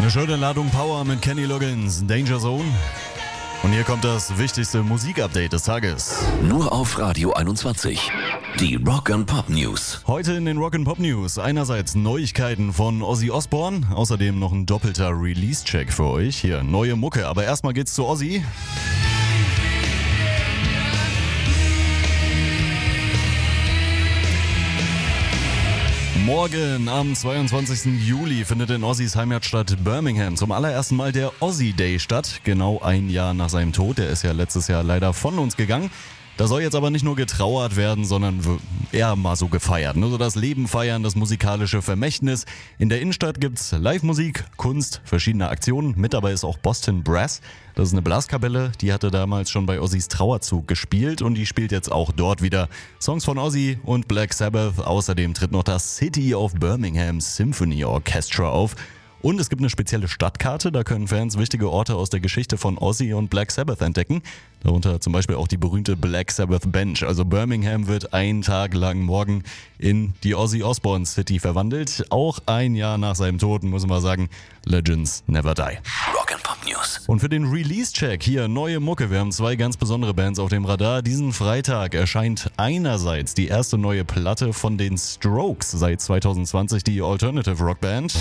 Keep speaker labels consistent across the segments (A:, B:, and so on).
A: Eine schöne Ladung Power mit Kenny Loggins, Danger Zone. Und hier kommt das wichtigste Musikupdate des Tages.
B: Nur auf Radio 21. Die Rock & Pop News.
A: Heute in den Rock & Pop News einerseits Neuigkeiten von Ozzy Osbourne, außerdem noch ein doppelter Release-Check für euch. Hier neue Mucke, aber erstmal geht's zu Ozzy. Morgen am 22. Juli findet in Ozzys Heimatstadt Birmingham zum allerersten Mal der Ozzy Day statt. Genau ein Jahr nach seinem Tod. Der ist ja letztes Jahr leider von uns gegangen. Da soll jetzt aber nicht nur getrauert werden, sondern eher mal so gefeiert. So das Leben feiern, das musikalische Vermächtnis. In der Innenstadt gibt's Live-Musik, Kunst, verschiedene Aktionen. Mit dabei ist auch Boston Brass. Das ist eine Blaskapelle, die hatte damals schon bei Ozzys Trauerzug gespielt und die spielt jetzt auch dort wieder Songs von Ozzy und Black Sabbath. Außerdem tritt noch das City of Birmingham Symphony Orchestra auf. Und es gibt eine spezielle Stadtkarte, da können Fans wichtige Orte aus der Geschichte von Ozzy und Black Sabbath entdecken. Darunter zum Beispiel auch die berühmte Black Sabbath Bench. Also Birmingham wird einen Tag lang morgen in die Ozzy Osbourne City verwandelt. Auch ein Jahr nach seinem Tod, muss man sagen, Legends never die.
B: Rock & Pop News.
A: Und für den Release-Check hier neue Mucke. Wir haben zwei ganz besondere Bands auf dem Radar. Diesen Freitag erscheint einerseits die erste neue Platte von den Strokes, seit 2020 die Alternative Rock Band.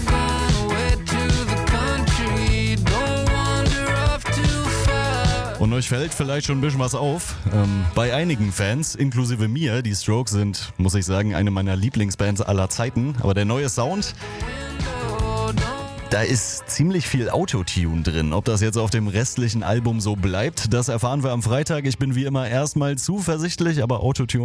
A: Und euch fällt vielleicht schon ein bisschen was auf. Bei einigen Fans, inklusive mir, die Strokes sind, muss ich sagen, eine meiner Lieblingsbands aller Zeiten. Aber der neue Sound, da ist ziemlich viel Autotune drin. Ob das jetzt auf dem restlichen Album so bleibt, das erfahren wir am Freitag. Ich bin wie immer erstmal zuversichtlich, aber Autotune